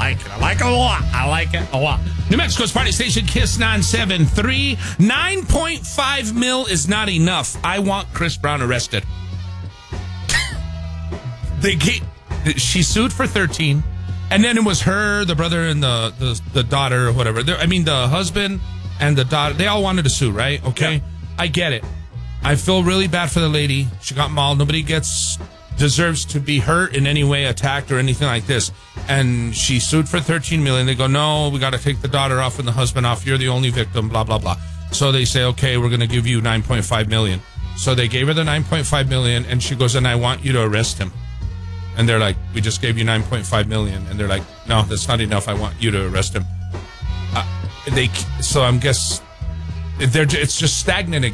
like it. I like it a lot. I like it a lot. New Mexico's party station, Kiss 973. 9.5 mil is not enough. I want Chris Brown arrested. She sued for 13, and then it was her, the brother, and the daughter, or whatever. The husband and the daughter, they all wanted to sue, right? Okay, yeah. I get it. I feel really bad for the lady. She got mauled. Nobody deserves to be hurt in any way, attacked, or anything like this. And she sued for $13 million. They go, no, we got to take the daughter off and the husband off. You're the only victim, blah, blah, blah. So they say, okay, we're going to give you $9.5 million. So they gave her the $9.5 million, and she goes, and I want you to arrest him. And they're like, we just gave you $9.5 million. And they're like, no, that's not enough. I want you to arrest him. So I'm guess it's just stagnant again.